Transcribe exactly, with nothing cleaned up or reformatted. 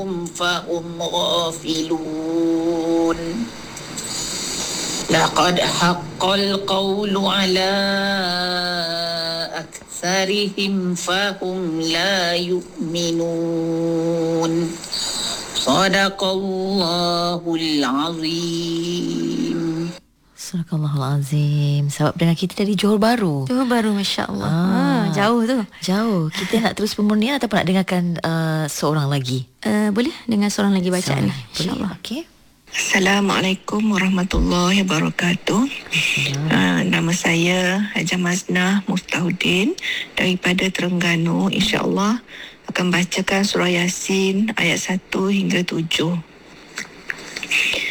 جاءهم فهم غافلون لقد حق القول على أكثرهم فهم لا يؤمنون صدق الله العظيم. Subhanallahul Azim. Sahabat pendengar kita dari Johor Bahru. Johor Bahru, Masya Allah. Ah, ah, Jauh tu. Jauh. Kita nak terus pemurnian ataupun nak dengarkan uh, seorang lagi? Uh, boleh dengar seorang lagi bacaan ni, InsyaAllah. Okey. Assalamualaikum warahmatullahi wabarakatuh. Uh, nama saya Hajah Maznah Muftahuddin daripada Terengganu. InsyaAllah akan bacakan surah Yasin ayat satu hingga tujuh.